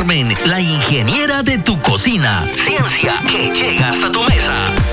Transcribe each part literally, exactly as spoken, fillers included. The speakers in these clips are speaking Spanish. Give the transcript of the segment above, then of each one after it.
Carmen, la ingeniera de tu cocina. Ciencia que llega hasta tu mesa.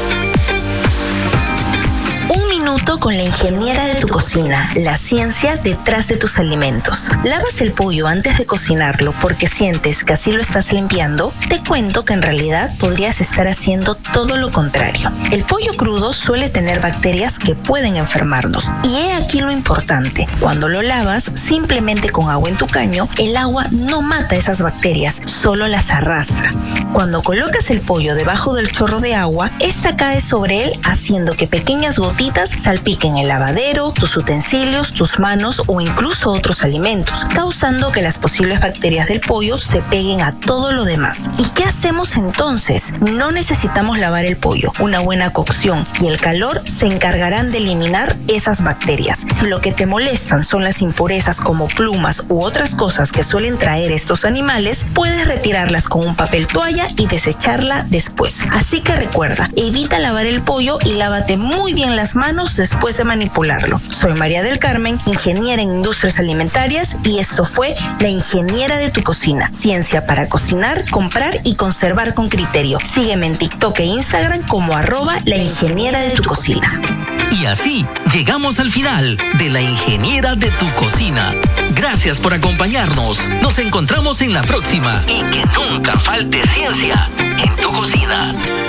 Un minuto con la ingeniera de tu cocina, la ciencia detrás de tus alimentos. ¿Lavas el pollo antes de cocinarlo porque sientes que así lo estás limpiando? Te cuento que en realidad podrías estar haciendo todo lo contrario. El pollo crudo suele tener bacterias que pueden enfermarnos. Y he aquí lo importante. Cuando lo lavas simplemente con agua en tu caño, el agua no mata esas bacterias, solo las arrastra. Cuando colocas el pollo debajo del chorro de agua, esta cae sobre él haciendo que pequeñas gotitas salpiquen el lavadero, tus utensilios, tus manos o incluso otros alimentos, causando que las posibles bacterias del pollo se peguen a todo lo demás. ¿Y qué hacemos entonces? No necesitamos lavar el pollo. Una buena cocción y el calor se encargarán de eliminar esas bacterias. Si lo que te molestan son las impurezas como plumas u otras cosas que suelen traer estos animales, puedes retirarlas con un papel toalla y desecharla después. Así que recuerda, evita lavar el pollo y lávate muy bien las manos después de manipularlo. Soy María del Carmen, ingeniera en industrias alimentarias, y esto fue La Ingeniera de tu Cocina. Ciencia para cocinar, comprar y conservar con criterio. Sígueme en TikTok e Instagram como arroba La Ingeniera de tu Cocina. Y así llegamos al final de La Ingeniera de tu Cocina. Gracias por acompañarnos. Nos encontramos en la próxima. Y que nunca falte ciencia en tu cocina.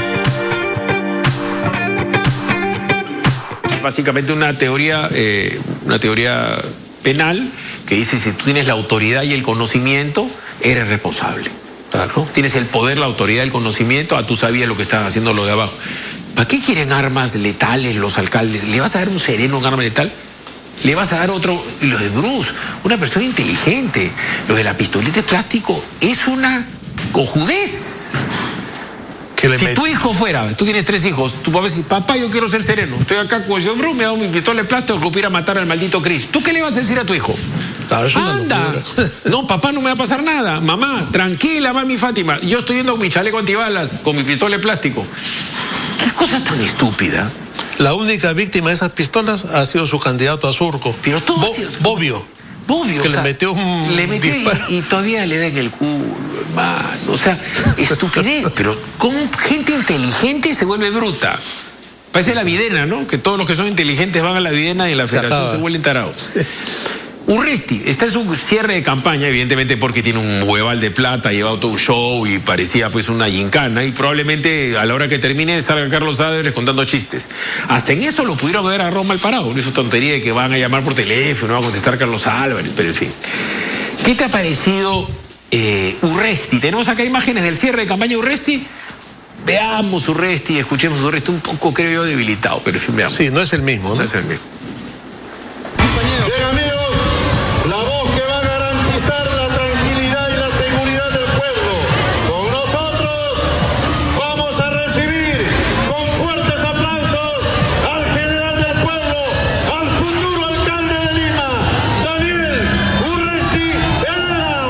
Básicamente una teoría, eh, una teoría penal que dice: si tú tienes la autoridad y el conocimiento, eres responsable. Claro. Tienes el poder, la autoridad, el conocimiento, ah, tú sabías lo que estaban haciendo los de abajo. ¿Para qué quieren armas letales los alcaldes? ¿Le vas a dar un sereno un arma letal? ¿Le vas a dar otro? Y los de Bruce, una persona inteligente. Los de la pistoleta de plástico es una cojudez. Si tu hijo fuera, tú tienes tres hijos, tu papá dice: papá, yo quiero ser sereno, estoy acá con yo, bro, me hago mi pistola de plástico que pudiera matar al maldito Chris. ¿Tú qué le vas a decir a tu hijo? Claro, eso anda. No, papá, no me va a pasar nada. Mamá, tranquila, mami Fátima. Yo estoy yendo con mi chaleco antibalas, con mi pistola de plástico. ¿Qué cosa tan estúpida? La única víctima de esas pistolas ha sido su candidato a Surco. Pero todo Bo Bobbio. Bobbio, que o sea, le metió un le metió y, y todavía le da en el culo, hermano. O sea, estupidez. Pero ¿cómo gente inteligente se vuelve bruta? Parece la videna, ¿no? Que todos los que son inteligentes van a la videna y en la se federación acaba. se vuelven tarados. Urresti está en su cierre de campaña, evidentemente porque tiene un hueval de plata, ha llevado todo un show y parecía pues una gincana, y probablemente a la hora que termine salga Carlos Adres contando chistes. Hasta en eso lo pudieron ver a Roma al parado, no es tontería de que van a llamar por teléfono, va a contestar Carlos Álvarez, pero en fin. ¿Qué te ha parecido eh, Urresti? Tenemos acá imágenes del cierre de campaña de Urresti. Veamos Urresti, escuchemos Urresti, un poco creo yo debilitado, pero en fin, veamos. Sí, no es el mismo, ¿no? No es el mismo. Bien, amigos, la voz que va a garantizar la tranquilidad y la seguridad del pueblo. Con nosotros vamos a recibir con fuertes aplausos al general del pueblo, al futuro alcalde de Lima, Daniel Urresti Herrera.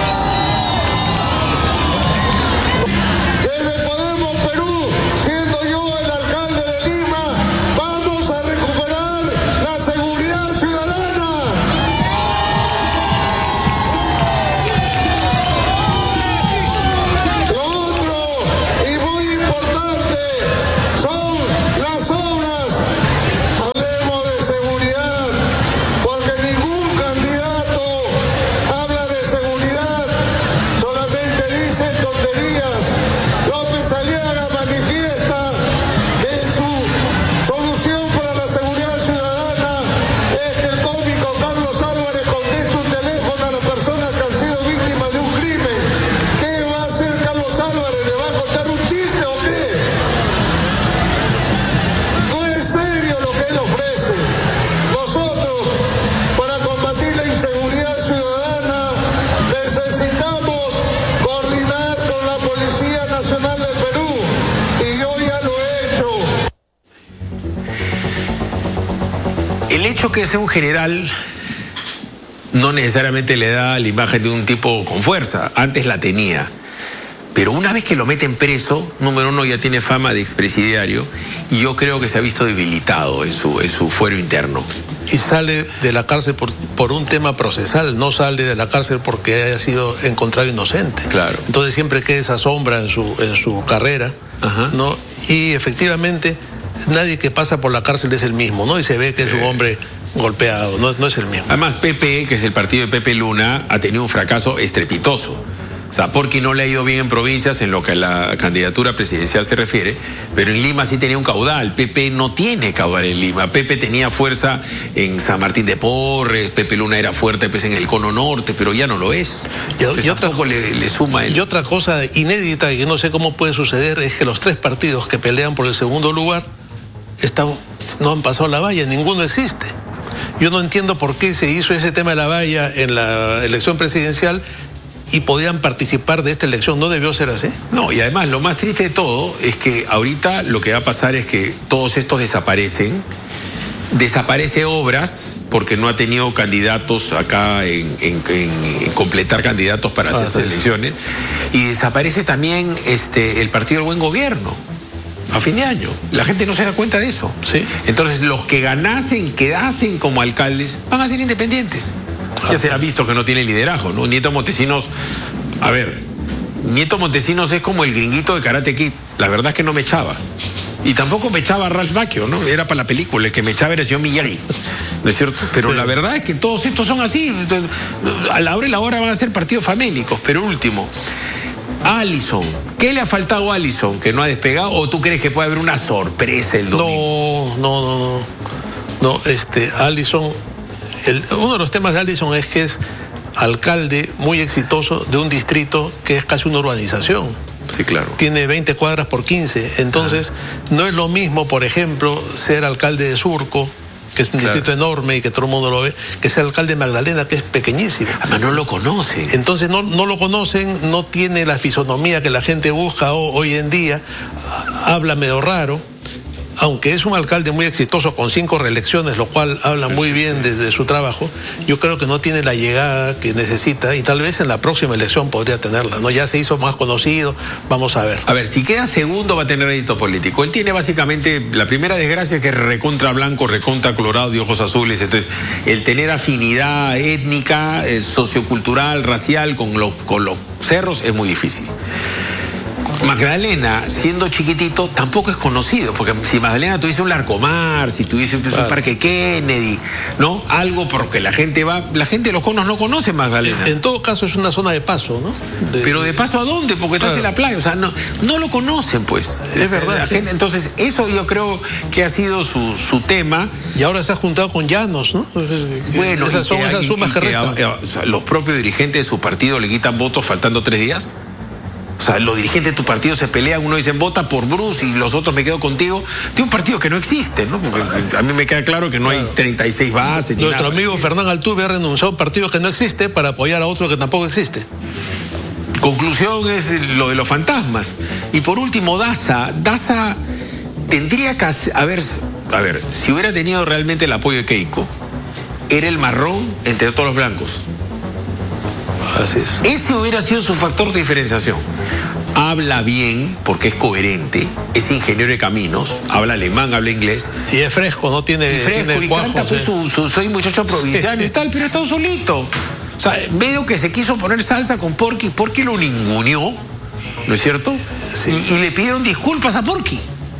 Desde Podemos Perú, siendo yo el alcalde de Lima, vamos a recuperar la seguridad ciudadana. Lo otro y muy importante son las obras. Hablemos de seguridad, porque ningún candidato habla de seguridad, solamente dice tonterías. López Aliaga manifiesta que su solución para la seguridad ciudadana es que el cómico Carlos Álvarez conteste un teléfono a las personas que han sido víctimas de un crimen. ¿Qué va a hacer Carlos Álvarez? ¿Le va a contar un chiste o qué? No es serio lo que él ofrece. Nosotros, para combatir la inseguridad ciudadana, necesitamos coordinar con la Policía Nacional del Perú. Y yo ya lo he hecho. El hecho que sea un general no necesariamente le da la imagen de un tipo con fuerza. Antes la tenía. Pero una vez que lo meten preso, número uno, ya tiene fama de expresidiario y yo creo que se ha visto debilitado en su, en su fuero interno. Y sale de la cárcel por, por un tema procesal, no sale de la cárcel porque haya sido encontrado inocente. Claro. Entonces siempre queda esa sombra en su, en su carrera, Ajá. ¿no? Y efectivamente nadie que pasa por la cárcel es el mismo, ¿no? Y se ve que es un hombre golpeado, no, no es el mismo. Además, P P, que es el partido de Pepe Luna, ha tenido un fracaso estrepitoso. O sea, porque no le ha ido bien en provincias en lo que a la candidatura presidencial se refiere, pero en Lima sí tenía un caudal. P P no tiene caudal en Lima. P P tenía fuerza en San Martín de Porres, Pepe Luna era fuerte pues, en el Cono Norte, pero ya no lo es. Y, Entonces, y otra, le, le suma el... y otra cosa inédita que no sé cómo puede suceder es que los tres partidos que pelean por el segundo lugar están, no han pasado la valla, ninguno existe. Yo no entiendo por qué se hizo ese tema de la valla en la elección presidencial y podían participar de esta elección. ¿No debió ser así? No, y además lo más triste de todo es que ahorita lo que va a pasar es que todos estos desaparecen, desaparece Obras porque no ha tenido candidatos acá en, en, en, en completar candidatos para Ah, hacer sí. elecciones, y desaparece también este, el Partido del Buen Gobierno. A fin de año. La gente no se da cuenta de eso. Sí. Entonces, los que ganasen, quedasen como alcaldes, van a ser independientes. Ya se ha visto que no tiene liderazgo, ¿no? Nieto Montesinos, a ver, Nieto Montesinos es como el gringuito de Karate Kid. La verdad es que no me echaba. Y tampoco me echaba Ralph Macchio, ¿no? Era para la película, el que me echaba era el señor Miyagi. ¿No es cierto? Pero sí. La verdad es que todos estos son así. Entonces, a la hora y la hora van a ser partidos famélicos. Pero último, Allison. ¿Qué le ha faltado a Allison que no ha despegado? ¿O tú crees que puede haber una sorpresa el domingo? No, no, no, no. No, este, Allison, el, uno de los temas de Allison es que es alcalde muy exitoso de un distrito que es casi una urbanización. Sí, claro. Tiene veinte cuadras por quince. Entonces, ah. no es lo mismo, por ejemplo, ser alcalde de Surco, que es un claro. distrito enorme y que todo el mundo lo ve, que ser alcalde de Magdalena, que es pequeñísimo. Además, no lo conocen. Entonces, no, no lo conocen, no tiene la fisonomía que la gente busca hoy en día, habla medio raro. Aunque es un alcalde muy exitoso con cinco reelecciones, lo cual habla sí, muy sí, bien de, de su trabajo, yo creo que no tiene la llegada que necesita y tal vez en la próxima elección podría tenerla, ¿no? Ya se hizo más conocido, vamos a ver. A ver, si queda segundo va a tener rédito político. Él tiene básicamente, la primera desgracia es que es recontra blanco, recontra colorado de ojos azules, entonces el tener afinidad étnica, eh, sociocultural, racial con, lo, con los cerros es muy difícil. Magdalena, siendo chiquitito, tampoco es conocido, porque si Magdalena tuviese un Larcomar, si tuviese pues, claro. un Parque Kennedy, ¿no? Algo porque la gente va, la gente de los conos no conoce Magdalena. En todo caso es una zona de paso, ¿no? De, Pero de paso ¿a dónde? Porque claro. estás en la playa, o sea, no, no lo conocen, pues. Es, es verdad. La sí. gente, entonces, eso yo creo que ha sido su, su tema. Y ahora se ha juntado con Llanos, ¿no? Bueno, esas son que, esas sumas que, que restan. A, o sea, los propios dirigentes de su partido le quitan votos faltando tres días. O sea, los dirigentes de tu partido se pelean, uno dice vota por Bruce y los otros me quedo contigo, de un partido que no existe, ¿no? Porque a mí me queda claro que no claro. hay treinta y seis bases. Ni Nuestro nada. amigo Fernán Altuve ha renunciado a un partido que no existe para apoyar a otro que tampoco existe. Conclusión es lo de los fantasmas. Y por último, Daza. Daza tendría que haber, a ver, si hubiera tenido realmente el apoyo de Keiko, era el marrón entre todos los blancos. Así es. Ese hubiera sido su factor de diferenciación. Habla bien, porque es coherente, es ingeniero de caminos, habla alemán, habla inglés. Y es fresco, no tiene, y fresco, tiene y cuajo, canta, pues, sí. su, su, soy muchacho provincial y tal, pero está solito. O sea, veo que se quiso poner salsa con Porky, Porky lo ninguneó, ¿no es cierto? Sí. Y, y le pidieron disculpas a Porky.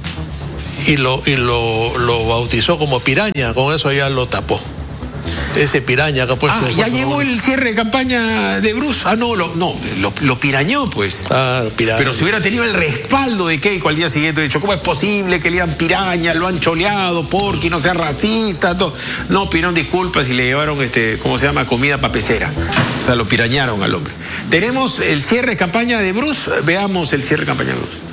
Y lo, y lo, lo bautizó como piraña, con eso ya lo tapó. Ese piraña que ha puesto. Ah, ya llegó el cierre de campaña de Bruce. Ah, no, lo, no, lo, lo pirañó, pues. Claro, piraña. Pero si hubiera tenido el respaldo de Keiko al día siguiente, he dicho, ¿cómo es posible que le digan piraña, lo han choleado, Porky, no sea racista, todo? No, pidieron disculpas y le llevaron, este, ¿cómo se llama? Comida papecera. O sea, lo pirañaron al hombre. Tenemos el cierre de campaña de Bruce. Veamos el cierre de campaña de Bruce.